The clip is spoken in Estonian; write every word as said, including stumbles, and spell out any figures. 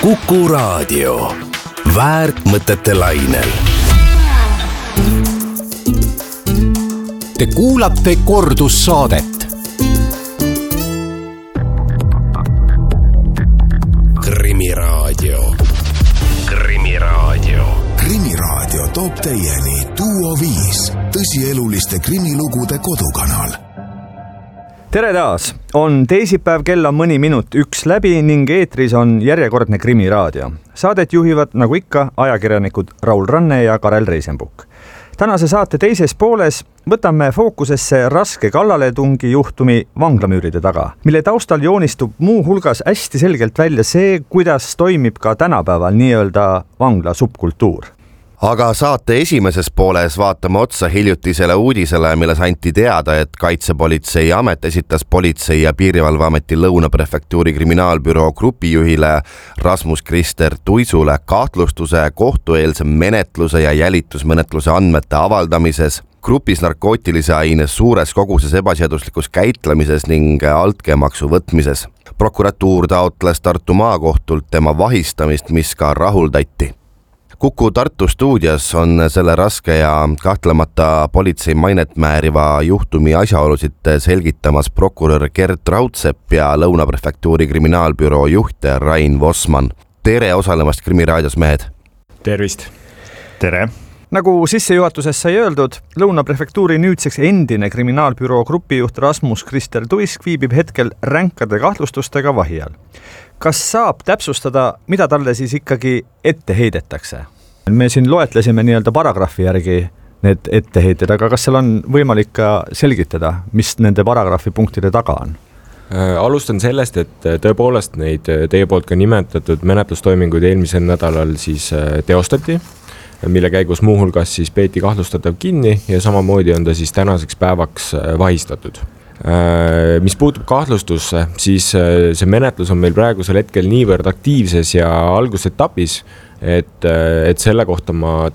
Kuku Raadio. Väärtmõtete lainel. Te kuulate kordussaadet. Krimiraadio. Krimiraadio. Krimiraadio toob teieni Duo viis, tõsieluliste krimilugude kodukanal. Tere taas! On teisipäev, kell on mõni minut üks läbi ning eetris on järjekordne Krimiraadio. Saadet juhivad nagu ikka ajakirjanikud Raul Ranne ja Karel Reisenbuk. Tänase saate teises pooles võtame fookusesse raske kallaletungi juhtumi vanglamüüride taga, mille taustal joonistub muu hulgas hästi selgelt välja see, kuidas toimib ka tänapäeval nii-öelda vangla subkultuur. Aga saate esimeses pooles vaatame otsa hiljutisele uudisele, milles anti teada, et Kaitsepolitsei amet esitas Politsei- ja Piirivalveameti Lõunaprefektuuri kriminaalbüroo grupijuhile Rasmus Krister Tuisule kahtlustuse kohtueelse menetluse ja jälitusmenetluse andmete avaldamises, grupis narkootilise aine suures koguses ebaseaduslikus käitlemises ning altkäemaksu võtmises. Prokuratuur taotles Tartu maakohtult tema vahistamist, mis ka rahuldati. Kuku Tartu stuudios on selle raske ja kahtlemata politsei mainet määriva juhtumi asjaolusid selgitamas prokurör Gert Raudsepp ja Lõunaprefektuuri kriminaalbüroo juht Rain Vossmann. Tere osalemast Krimiraadios, mehed! Tervist! Tere! Nagu sissejuhatuses sai öeldud, Lõunaprefektuuri nüüdseks endine kriminaalbüroo grupijuht Rasmus Krister Tuisk viibib hetkel ränkade kahtlustustega vahi all. Kas saab täpsustada, mida talle siis ikkagi ette heidetakse? Me siin loetlesime nii-öelda paragrahvi järgi need etteheited, aga kas seal on võimalik ka selgitada, mis nende paragrahvi punktide taga on? Alustan sellest, et tõepoolest neid teie poolt ka nimetatud menetlustoiminguid eelmisel nädalal siis teostati, mille käigus muuhulgas siis peeti kahtlustatav kinni ja samamoodi on ta siis tänaseks päevaks vahistatud. Mis puutub kahtlustusse, siis see menetlus on meil praegusel hetkel niivõrd aktiivses ja algusetapis, et, et selle kohta ma